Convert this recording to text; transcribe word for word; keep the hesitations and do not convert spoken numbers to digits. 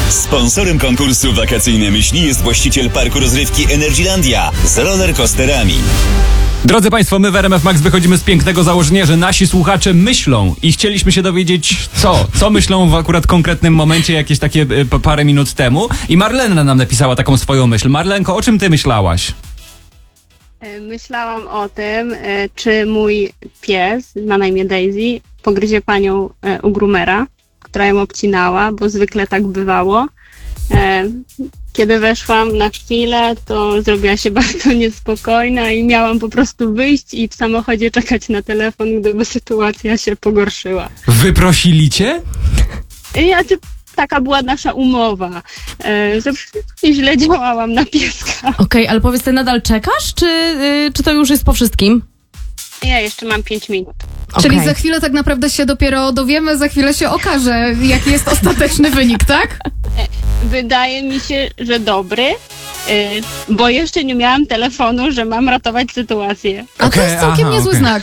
Sponsorem konkursu Wakacyjne Myśli jest właściciel parku rozrywki Energylandia z rollercoasterami. Drodzy Państwo, my w R M F Max wychodzimy z pięknego założenia, że nasi słuchacze myślą i chcieliśmy się dowiedzieć co, co myślą w akurat konkretnym momencie, jakieś takie y, parę minut temu. I Marlena nam napisała taką swoją myśl. Marlenko, o czym ty myślałaś? Myślałam o tym, czy mój pies, ma na imię Daisy, pogryzie panią u groomera, która ją obcinała, bo zwykle tak bywało. Kiedy weszłam na chwilę, to zrobiła się bardzo niespokojna i miałam po prostu wyjść i w samochodzie czekać na telefon, gdyby sytuacja się pogorszyła. Wyprosili cię? Ja, taka była nasza umowa, że źle działałam na pieska. Okej, okay, ale powiedz, ty nadal czekasz, czy, yy, czy to już jest po wszystkim? Ja jeszcze mam pięć minut. Okay. Czyli Okay. za chwilę tak naprawdę się dopiero dowiemy, za chwilę się okaże, jaki jest ostateczny wynik, tak? Wydaje mi się, że dobry, bo jeszcze nie miałam telefonu, że mam ratować sytuację. A to Okay, jest całkiem aha, niezły okay. znak.